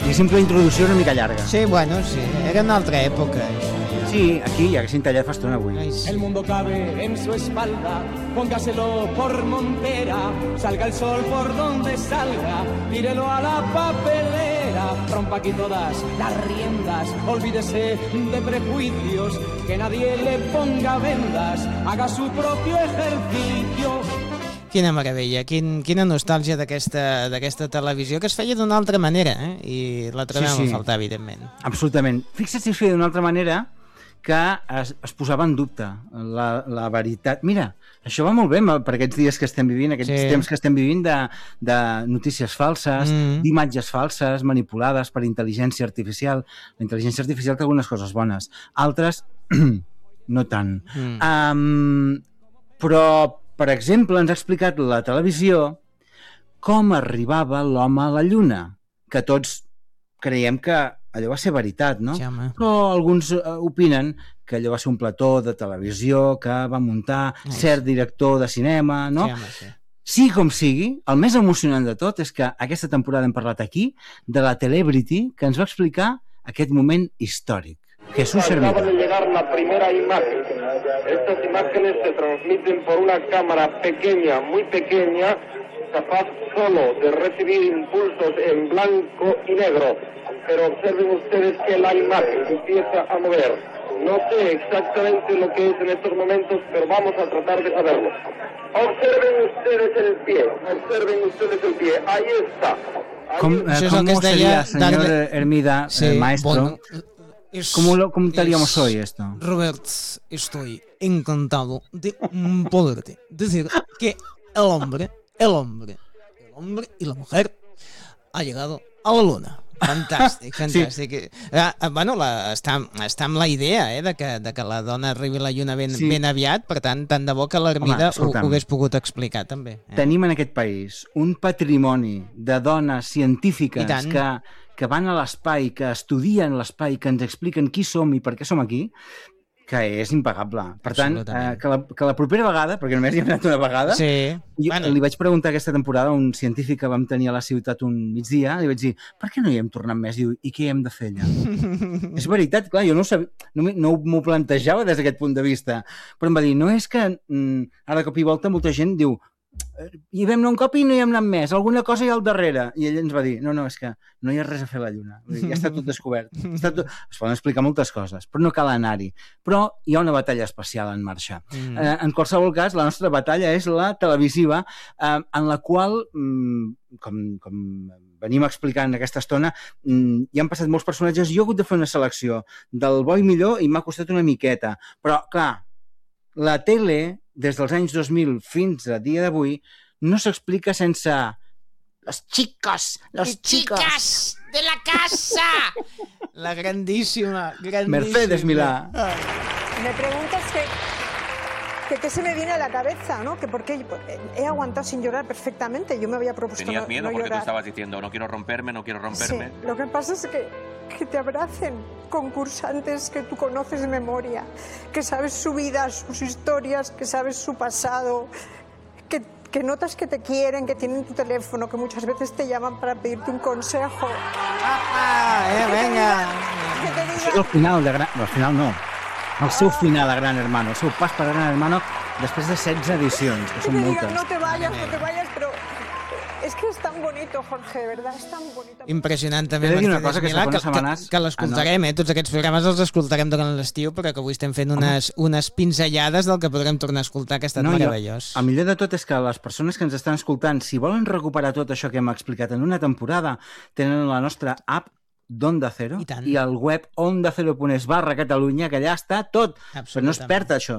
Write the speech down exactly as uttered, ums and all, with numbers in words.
diguéssim que la introducció una mica llarga. Sí, bueno, sí, era una altra època, això. Sí, aquí ja haguessin tallat fa estona avui. Ai, sí. El mundo cabe en su espalda, póngaselo por montera, salga el sol por donde salga, tírelo a la papelera, rompa aquí todas las riendas, olvídese de prejuicios, que nadie le ponga vendas, haga su propio ejercicio. Quina meravella, quin, quina nostàlgia d'aquesta d'aquesta televisió, que es feia d'una altra manera, eh? I la trobem Sí, sí. a faltar, evidentment. Absolutament. Fixa't si es feia d'una altra manera que es, es posava en dubte la, la veritat. Mira, això va molt bé per aquests dies que estem vivint, aquests Sí. temps que estem vivint de, de notícies falses, Mm. d'imatges falses, manipulades per intel·ligència artificial. La intel·ligència artificial té algunes coses bones, altres no tant. Mm. Um, però, per exemple, ens ha explicat la televisió com arribava l'home a la Lluna, que tots creiem que allò va ser veritat, no? Sí, home. Però alguns uh, opinen que allò va ser un plató de televisió que va muntar Ai, cert director de cinema, no? Sí, home, sí. Sigui com sigui, el més emocionant de tot és que aquesta temporada hem parlat aquí de la Celebrity que ens va explicar aquest moment històric. Jesús Acaba Hermida. de llegar la primera imagen. Estas imágenes se transmiten por una cámara pequeña, muy pequeña, capaz solo de recibir impulsos en blanco y negro. Pero observen ustedes que la imagen empieza a mover. No sé exactamente lo que es en estos momentos, pero vamos a tratar de saberlo. Observen ustedes el pie, observen ustedes el pie. Ahí está. Ahí Com, está. eh, Això és el ¿Cómo que es deia sería, señor Darle- Hermida, Sí, eh, maestro? bueno, es- ¿Cómo lo comentaríamos es- hoy esto? Robert, estoy encantado de mm, poderte decir que el hombre, el hombre, el hombre y la mujer ha llegado a la luna. Fantàstic, fantàstic. Sí. Ah, bueno, la, està, està amb la idea eh, de, que, de que la dona arribi a la lluna ben, Sí. ben aviat, per tant, tant de bo que l'Hermida ho, escolta'm. ho hagués pogut explicar també. Eh? Tenim en aquest país un patrimoni de dones I científiques tant. que, que van a l'espai, que estudien l'espai, que ens expliquen qui som i per què som aquí, que és impagable. Per tant, eh, Absolutament. que, la, que la propera vegada, perquè només hi hem anat una vegada, Sí. jo Bueno. li vaig preguntar aquesta temporada a un científic que vam tenir a la ciutat un migdia, li vaig dir, per què no hi hem tornat més? Diu, i què hem de fer allà? És veritat, clar, jo no, ho sabia, no, m'hi- no m'ho plantejava des d'aquest punt de vista, però em va dir, no és que mm, ara de cop i volta molta gent diu, hi vam anar un cop i no hi hem anat més, alguna cosa hi ha al darrere, i ell ens va dir, no, no, és que no hi ha res a fer a la Lluna, vull dir, ja està tot descobert, està tot... es poden explicar moltes coses, però no cal anar-hi, però hi ha una batalla especial en marxa. Mm. Eh, en qualsevol cas, la nostra batalla és la televisiva, eh, en la qual, mm, com, com venim explicant aquesta estona, mm, hi han passat molts personatges, jo he hagut de fer una selecció del bo i millor i m'ha costat una miqueta, però clar, la tele, des dels anys dos mil fins a dia d'avui, no s'explica sense les xiques, les xiques. ¡Chicas de la casa! La grandísima, grandísima. Mercedes Milá. Ay. Me preguntas que, que qué se me viene a la cabeza, ¿no? Que porque he aguantado sin llorar perfectamente. Yo me había propuesto ¿Tenías no, miedo no porque tú llorar. estabas diciendo no quiero romperme, no quiero romperme? Sí, lo que pasa es que, que te abracen concursantes que tú conoces de memoria, que sabes su vida, sus historias, que sabes su pasado, que, que notas que te quieren, que tienen tu teléfono, que muchas veces te llaman para pedirte un consejo. Ah, eh, venga. Que te Això és el digan, final de Gran... No, el final no. El seu final de Gran Hermano, el seu pas per Gran Hermano després de setze edicions, que que són te moltes. digan, no te vayas, no te vayas, pero es que es tan bonito, Jorge, de verdad, es tan bonito. Impressionant també. He de dir una Mercedes cosa, que Milà, fa unes que, setmanes- que, que l'escoltarem, eh? Tots aquests programes els escoltarem durant l'estiu, però que avui estem fent unes, unes pinzellades del que podrem tornar a escoltar, que ha estat No, jo- meravellós. El millor de tot és que les persones que ens estan escoltant, si volen recuperar tot això que hem explicat en una temporada, tenen la nostra app d'Onda Cero I tant. i el web onda cero punt es barra Catalunya, que allà està tot, però no es Absolutament. perd això.